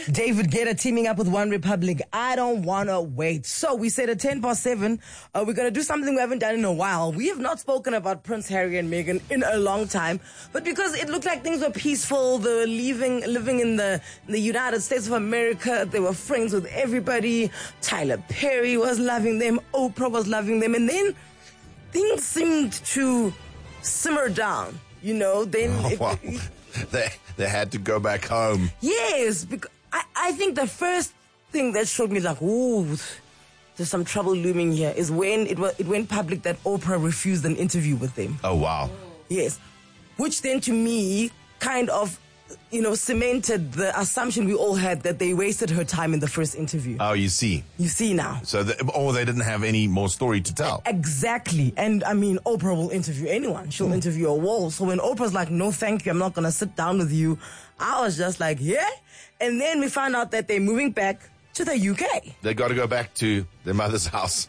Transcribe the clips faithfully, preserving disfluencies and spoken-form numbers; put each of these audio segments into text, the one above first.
David Guetta teaming up with One Republic. I don't want to wait. So we said at ten past seven, uh, we're going to do something we haven't done in a while. We have not spoken about Prince Harry and Meghan in a long time. But because it looked like things were peaceful, they were leaving, living in the, in the United States of America. They were friends with everybody. Tyler Perry was loving them. Oprah was loving them. And then things seemed to simmer down. You know, then... Oh, it, wow. it, They they had to go back home. Yes, because I, I think the first thing that showed me like, ooh, there's some trouble looming here is when it was, it went public that Oprah refused an interview with them. Oh, wow. Yes. Which then to me kind of, you know, cemented the assumption we all had that they wasted her time in the first interview. Oh, you see. You see now. So, the, or they didn't have any more story to tell. Exactly. And I mean, Oprah will interview anyone. She'll mm. interview a wall. So when Oprah's like, no, thank you, I'm not going to sit down with you, I was just like, yeah. And then we found out that they're moving back to the U K. They got to go back to their mother's house.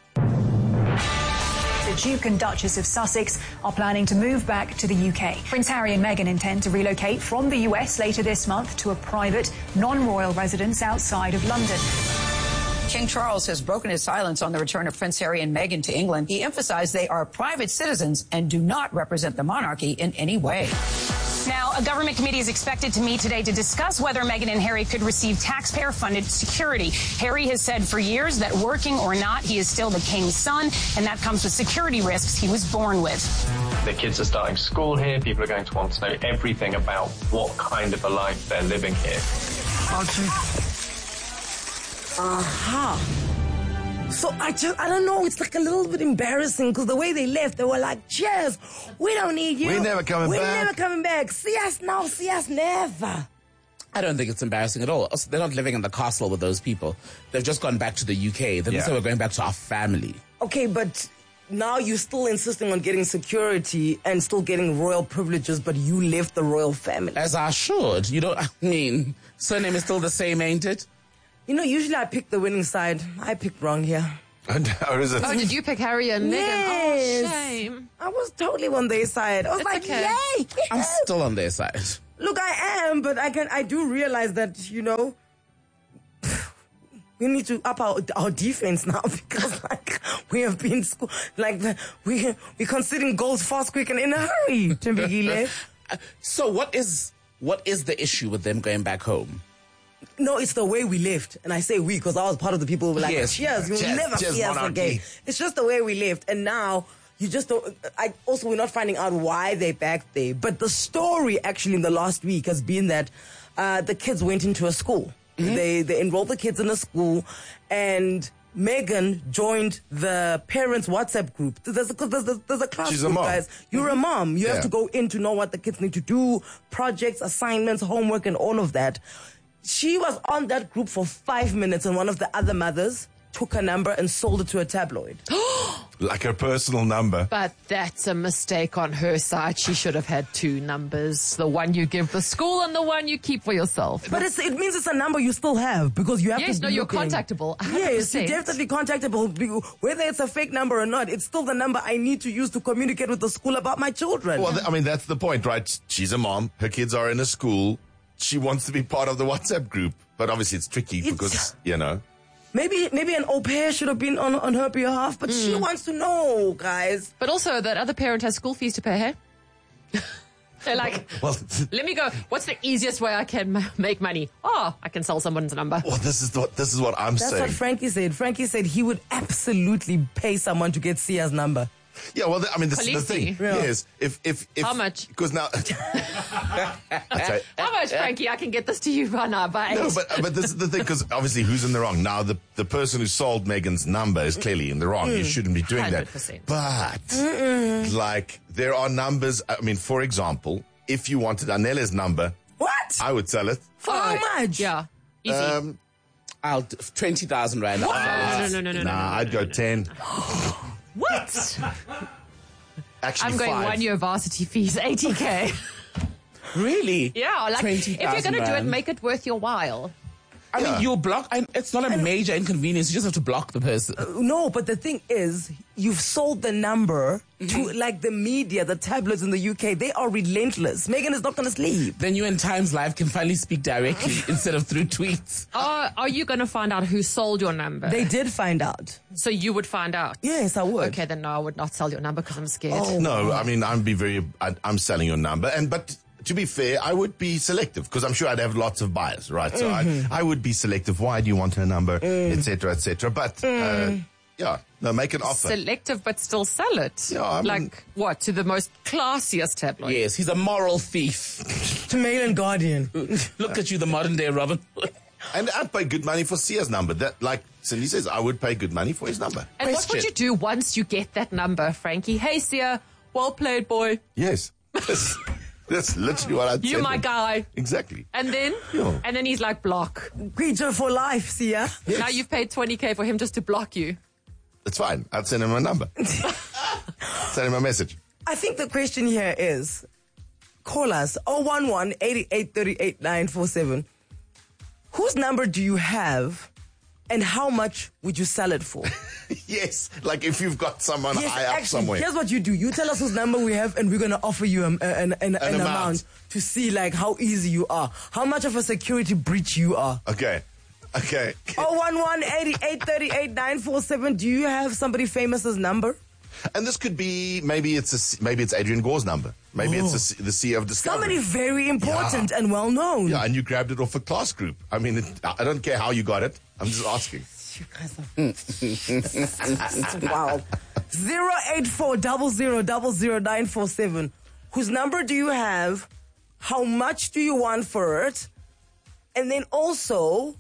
The Duke and Duchess of Sussex are planning to move back to the U K. Prince Harry and Meghan intend to relocate from the U S later this month to a private, non-royal residence outside of London. King Charles has broken his silence on the return of Prince Harry and Meghan to England. He emphasized they are private citizens and do not represent the monarchy in any way. Now, a government committee is expected to meet today to discuss whether Meghan and Harry could receive taxpayer-funded security. Harry has said for years that working or not, he is still the king's son, and that comes with security risks he was born with. The kids are starting school here. People are going to want to know everything about what kind of a life they're living here. Uh-huh. So I just, I don't know, it's like a little bit embarrassing because the way they left, they were like, cheers, we don't need you. We're never coming We're back. We're never coming back. See us now, see us never. I don't think it's embarrassing at all. Also, they're not living in the castle with those people. They've just gone back to the U K. They Yeah. say we're going back to our family. Okay, but now you're still insisting on getting security and still getting royal privileges, but you left the royal family. As I should. You know, I mean, surname is still the same, ain't it? You know, usually I pick the winning side. I picked wrong here. Or is it? Oh, did you pick Harry and Meghan? Yes. Oh, shame. I was totally on their side. I was It's like, okay. yay! I'm still on their side. Look, I am, but I can. I do realize that, you know, we need to up our our defense now because, like, we have been school, like the, we we conceding goals fast, quick, and in a hurry. Tembekile. So what is what is the issue with them going back home? No, it's the way we left. And I say we because I was part of the people who were like, Yes. cheers, you'll Cheers, never cheers, see us monarchy. again. It's just the way we left. And now you just don't, I also, we're not finding out why they're back there. But the story actually in the last week has been that uh, the kids went into a school. Mm-hmm. They, they enrolled the kids in a school and Meghan joined the parents' WhatsApp group. There's a, there's a, there's a class She's a group, mom. guys. You're a mom. You Yeah. have to go in to know what the kids need to do, projects, assignments, homework, and all of that. She was on that group for five minutes and one of the other mothers took her number and sold it to a tabloid. Like her personal number. But that's a mistake on her side. She should have had two numbers. The one you give the school and the one you keep for yourself. But it's, it means it's a number you still have because you have Yes, to no, be you're looking. contactable. one hundred Yes, you're percent. definitely contactable. Whether it's a fake number or not, it's still the number I need to use to communicate with the school about my children. Well, th- I mean, that's the point, right? She's a mom. Her kids are in a school. She wants to be part of the WhatsApp group. But obviously it's tricky It's- because, you know. Maybe maybe an au pair should have been on, on her behalf, but she wants to know, guys. But also that other parent has school fees to pay, hey? They're like, Well, let me go. What's the easiest way I can ma- make money? Oh, I can sell someone's number. well this is what this is what I'm That's saying. what Frankie said. Frankie said he would absolutely pay someone to get Sia's number. Yeah, well, th- I mean, this is the thing. Khaleesi. Yeah. Yes, if if if How much? Because now, okay. How much, Frankie? I can get this to you by now, by No, eight. but but this is the thing because obviously who's in the wrong now? The the person who sold Meghan's number is clearly in the wrong. You shouldn't be doing one hundred percent. that. But like there are numbers. I mean, for example, if you wanted Anela's number, What? I would sell it. For how much? Yeah. Easy. Um, I'll d- twenty thousand rand. no, no, no, no, no, nah, no, no, I'd no, go no. ten. What? Actually, I'm going five. one year varsity fees, eighty K. Really? Yeah, like if you're going to do it, rand. make it worth your while. I Yeah. mean, you'll block. I, it's not a major inconvenience. You just have to block the person. No, but the thing is, you've sold the number to like the media, the tabloids in the U K. They are relentless. Meghan is not going to sleep. Then you and Times Live can finally speak directly instead of through tweets. Are, are you going to find out who sold your number? They did find out. So you would find out? Yes, I would. Okay, then no, I would not sell your number because I'm scared. No, I mean, I'm be very, I, I'm selling your number. And, but to be fair, I would be selective because I'm sure I'd have lots of buyers, right? So Mm-hmm. I, I would be selective. Why do you want her number, Mm. et cetera, et cetera. But, Mm. uh, yeah, no, make an offer. Selective, but still sell it. Yeah, I mean- like what? To the most classiest tabloid? Yes, he's a moral thief. To Mail and Guardian. Look at you, the modern day Robin. And I'd pay good money for Sia's number. That, like Cindy says, I would pay good money for his number. And what would you do once you get that number, Frankie? Hey, Sia, well played, boy. Yes. That's, that's literally what I'd say. You my guy. Exactly. And then? Yeah. And then he's like, block. Creature for life, Sia. Now you've paid twenty K for him just to block you. It's fine. I'd send him a number. Send him a message. I think the question here is, call us oh one one, eight eight three eight, nine four seven. Whose number do you have and how much would you sell it for? Yes. Like if you've got someone Yes, high up actually, somewhere. here's what you do. You tell us whose number we have and we're going to offer you um, an, an, an, an amount. amount to see like how easy you are, how much of a security breach you are. Okay. Okay. oh one one, eight eight three eight, nine four seven. Do you have somebody famous's number? And this could be, maybe it's a, maybe it's Adrian Gore's number. Maybe it's a C- the C E O of Discovery. Somebody very important and well known. Yeah, and you grabbed it off a class group. I mean, it, I don't care how you got it. I'm just asking. You guys are wow. Zero eight four double zero double zero nine four seven. Whose number do you have? How much do you want for it? And then also,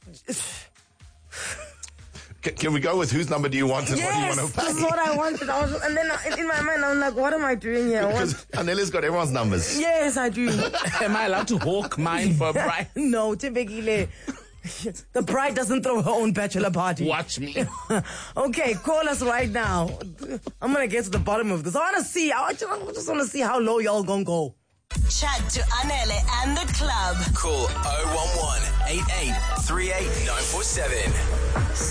Can, can we go with whose number do you want and yes, what do you want to this is pay? what I wanted. I was, and then I- in my mind, I'm like, what am I doing here? What? Because Anela's got everyone's numbers. Yes, I do. Am I allowed to hawk mine for a price? No, typically, the bride doesn't throw her own bachelor party. Watch me. Okay, call us right now. I'm gonna get to the bottom of this. I wanna see. I just, I just wanna see how low y'all gonna go. Chat to Anele and the club. Call oh one one, eight eight three eight, nine four seven.